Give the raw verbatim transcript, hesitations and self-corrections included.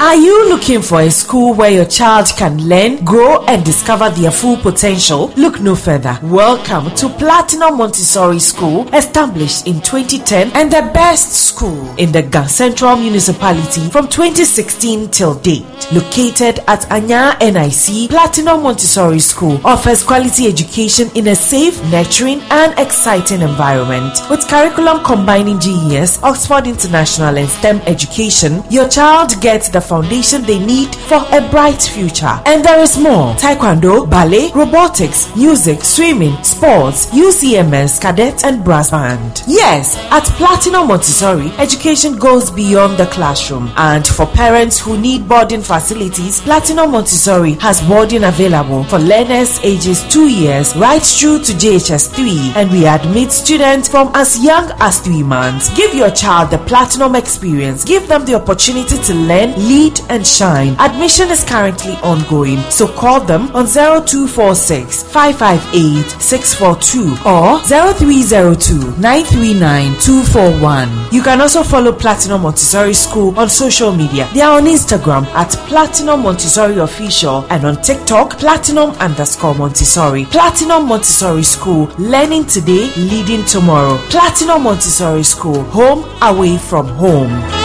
Are you looking for a school where your child can learn, grow, and discover their full potential? Look no further. Welcome to Platinum Montessori School, established in twenty ten and the best school in the Ga Central Municipality from twenty sixteen till date. Located at Anya N I C, Platinum Montessori School offers quality education in a safe, nurturing, and exciting environment. With curriculum combining G E S, Oxford International, and STEM education, your child gets the foundation they need for a bright future. And there is more: taekwondo, ballet, robotics, music, swimming, sports, U C M S, cadet, and brass band. Yes, at Platinum Montessori, education goes beyond the classroom. And for parents who need boarding facilities, Platinum Montessori has boarding available for learners ages two years right through to J H S three, and we admit students from as young as three months. Give your child the Platinum experience. Give them the opportunity to learn, lead, and shine. Admission is currently ongoing, so call them on zero two four six, five five eight, six four two or zero three zero two, nine three nine, two four one. You can also follow Platinum Montessori School on social media. They are on Instagram at Platinum Montessori Official and on TikTok Platinum underscore Montessori. Platinum Montessori School, learning today, leading tomorrow. Platinum Montessori School, home away from home.